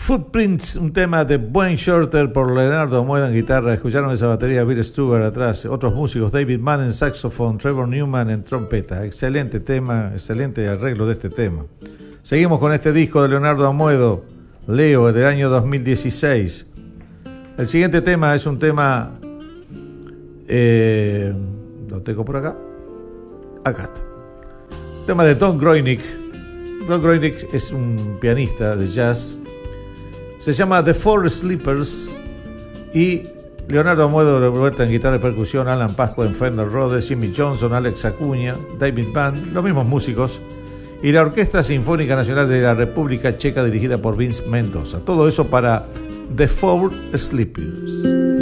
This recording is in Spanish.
Footprints, un tema de Wayne Shorter por Leonardo Amoedo en guitarra. Escucharon esa batería, Bill Stewart atrás, otros músicos, David Mann en saxofón, Trevor Newman en trompeta. Excelente tema, excelente arreglo de este tema. Seguimos con este disco de Leonardo Amoedo, Leo, del año 2016. El siguiente tema es un tema, lo tengo por acá, acá está. Tema de Don Groening. Don Groening es un pianista de jazz. Se llama The Four Sleepers y Leonardo Amoedo de vuelta en guitarra y percusión, Alan Pasqua en Fender Rhodes, Jimmy Johnson, Alex Acuña, David Mann, los mismos músicos, y la Orquesta Sinfónica Nacional de la República Checa dirigida por Vince Mendoza. Todo eso para The Four Sleepers.